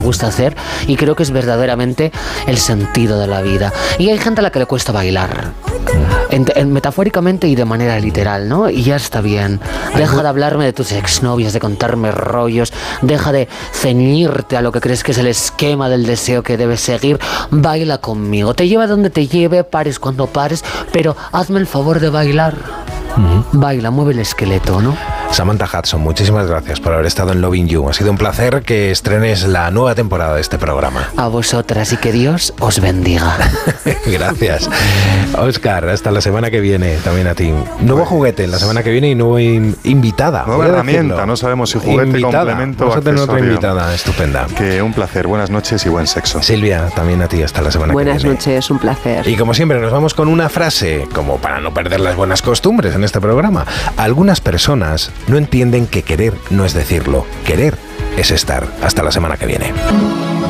gusta hacer y creo que es verdaderamente el sentido de la vida. Y hay gente a la que le cuesta bailar, metafóricamente y de manera literal, ¿no? Y ya está bien. Deja de hablarme de tus exnovias, de contarme rollos, deja de ceñirte a lo que crees que es el esquema del deseo que debes seguir. Baila conmigo, te lleva donde te lleve, pares cuando pares, pero hazme el favor de bailar. Baila, mueve el esqueleto, ¿no? Samantha Hudson, muchísimas gracias por haber estado en Loving You. Ha sido un placer que estrenes la nueva temporada de este programa. A vosotras y que Dios os bendiga. Gracias. Óscar, hasta la semana que viene, también a ti. Nuevo juguete la semana que viene y nueva invitada. Nueva herramienta, no sabemos si juguete, complemento o Vamos a tener otra accesorio. invitada estupenda. Que un placer, buenas noches y buen sexo. Silvia, también a ti, hasta la semana que viene. Buenas noches, un placer. Y como siempre nos vamos con una frase, como para no perder las buenas costumbres en este programa. Algunas personas no entienden que querer no es decirlo, querer es estar. Hasta la semana que viene.